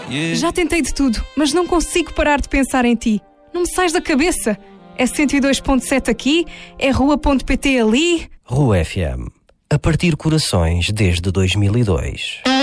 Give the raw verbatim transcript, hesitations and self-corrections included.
Yeah. Já tentei de tudo, mas não consigo parar de pensar em ti. Não me sais da cabeça. É cento e dois ponto sete aqui, é rua ponto pt ali. Rua F M. A partir corações desde dois mil e dois.